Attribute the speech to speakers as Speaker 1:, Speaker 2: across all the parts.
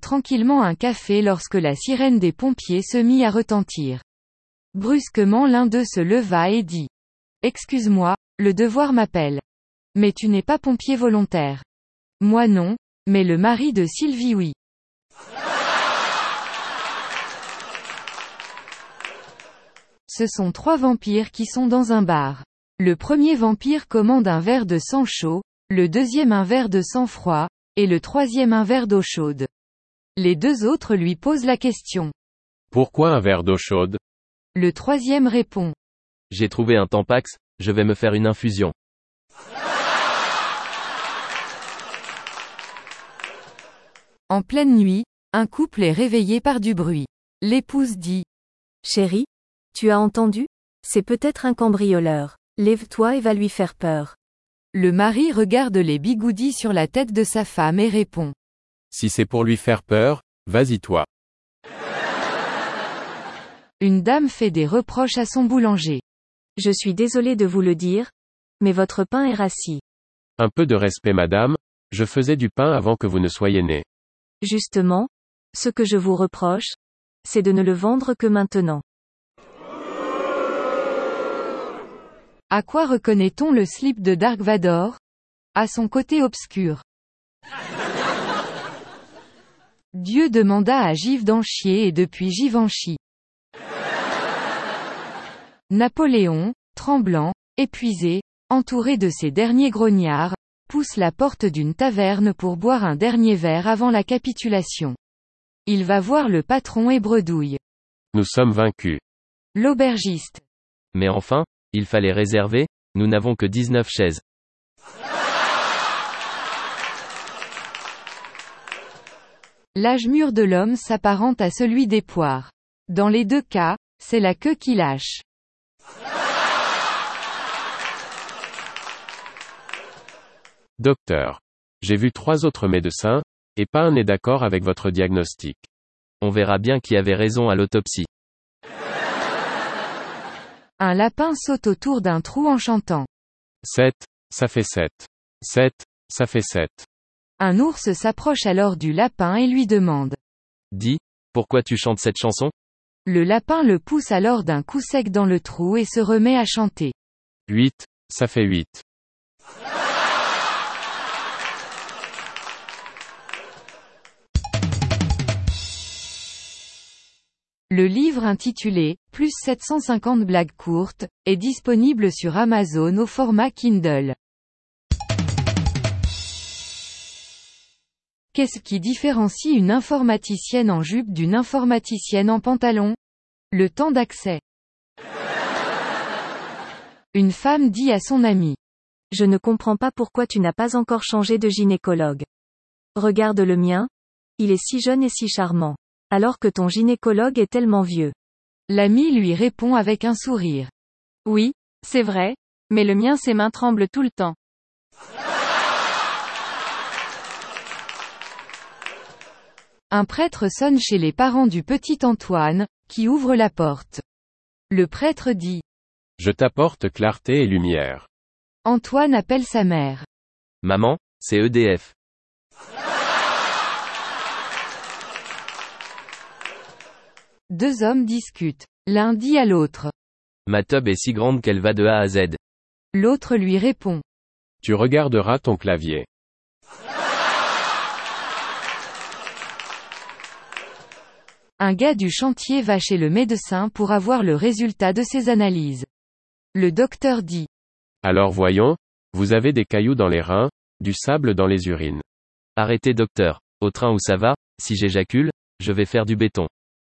Speaker 1: tranquillement un café lorsque la sirène des pompiers se mit à retentir. Brusquement l'un d'eux se leva et dit. Excuse-moi, le devoir m'appelle. Mais tu n'es pas pompier volontaire. Moi non, mais le mari de Sylvie oui. Ce sont 3 vampires qui sont dans un bar. Le premier vampire commande un verre de sang chaud, le deuxième un verre de sang froid, et le troisième un verre d'eau chaude. Les 2 autres lui posent la question.
Speaker 2: Pourquoi un verre d'eau chaude?
Speaker 1: Le troisième répond.
Speaker 3: J'ai trouvé un Tampax, je vais me faire une infusion.
Speaker 1: En pleine nuit, un couple est réveillé par du bruit. L'épouse dit.
Speaker 4: Chérie, tu as entendu? C'est peut-être un cambrioleur. Lève-toi et va lui faire peur.
Speaker 1: Le mari regarde les bigoudis sur la tête de sa femme et répond.
Speaker 2: Si c'est pour lui faire peur, vas-y toi.
Speaker 1: Une dame fait des reproches à son boulanger.
Speaker 4: Je suis désolée de vous le dire, mais votre pain est rassis.
Speaker 2: Un peu de respect madame, je faisais du pain avant que vous ne soyez née.
Speaker 4: Justement, ce que je vous reproche, c'est de ne le vendre que maintenant.
Speaker 1: À quoi reconnaît-on le slip de Dark Vador? À son côté obscur. Dieu demanda à Givenchy et depuis Givenchy. Napoléon, tremblant, épuisé, entouré de ses derniers grognards, pousse la porte d'une taverne pour boire un dernier verre avant la capitulation. Il va voir le patron et bredouille.
Speaker 2: Nous sommes vaincus.
Speaker 1: L'aubergiste.
Speaker 3: Mais enfin, il fallait réserver, nous n'avons que 19 chaises.
Speaker 1: L'âge mûr de l'homme s'apparente à celui des poires. Dans les 2 cas, c'est la queue qui lâche.
Speaker 2: Docteur. J'ai vu 3 autres médecins, et pas un n'est d'accord avec votre diagnostic.
Speaker 3: On verra bien qui avait raison à l'autopsie.
Speaker 1: Un lapin saute autour d'un trou en chantant.
Speaker 2: 7, ça fait 7. 7, ça fait 7.
Speaker 1: Un ours s'approche alors du lapin et lui demande.
Speaker 3: Dis, pourquoi tu chantes cette chanson?
Speaker 1: Le lapin le pousse alors d'un coup sec dans le trou et se remet à chanter.
Speaker 2: 8, ça fait 8.
Speaker 1: Le livre intitulé « Plus 750 blagues courtes » est disponible sur Amazon au format Kindle. Qu'est-ce qui différencie une informaticienne en jupe d'une informaticienne en pantalon? Le temps d'accès. Une femme dit à son ami.
Speaker 4: Je ne comprends pas pourquoi tu n'as pas encore changé de gynécologue. Regarde le mien. Il est si jeune et si charmant. Alors que ton gynécologue est tellement vieux.
Speaker 1: L'ami lui répond avec un sourire.
Speaker 5: Oui, c'est vrai, mais le mien ses mains tremblent tout le temps.
Speaker 1: Un prêtre sonne chez les parents du petit Antoine, qui ouvre la porte. Le prêtre dit.
Speaker 2: Je t'apporte clarté et lumière.
Speaker 1: Antoine appelle sa mère.
Speaker 3: Maman, c'est EDF.
Speaker 1: Deux hommes discutent. L'un dit à l'autre.
Speaker 3: Ma tub est si grande qu'elle va de A à Z.
Speaker 1: L'autre lui répond.
Speaker 2: Tu regarderas ton clavier.
Speaker 1: Un gars du chantier va chez le médecin pour avoir le résultat de ses analyses. Le docteur dit.
Speaker 2: Alors voyons, vous avez des cailloux dans les reins, du sable dans les urines.
Speaker 3: Arrêtez docteur. Au train où ça va, si j'éjacule, je vais faire du béton.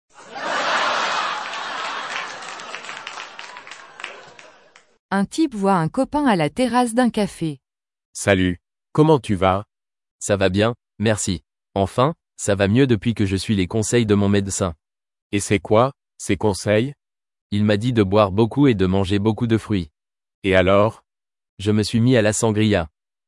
Speaker 1: Un type voit un copain à la terrasse d'un café.
Speaker 2: Salut. Comment tu vas?
Speaker 3: Ça va bien, merci. Enfin, ça va mieux depuis que je suis les conseils de mon médecin.
Speaker 2: Et c'est quoi, ces conseils?
Speaker 3: Il m'a dit de boire beaucoup et de manger beaucoup de fruits.
Speaker 2: Et alors?
Speaker 3: Je me suis mis à la sangria.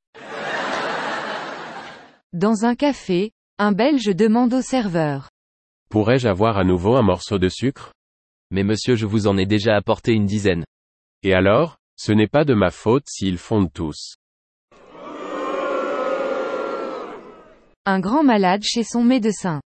Speaker 1: Dans un café, un Belge demande au serveur.
Speaker 2: Pourrais-je avoir à nouveau un morceau de sucre?
Speaker 3: Mais monsieur, je vous en ai déjà apporté une dizaine.
Speaker 2: Et alors, ce n'est pas de ma faute s'ils fondent tous.
Speaker 1: Un grand malade chez son médecin.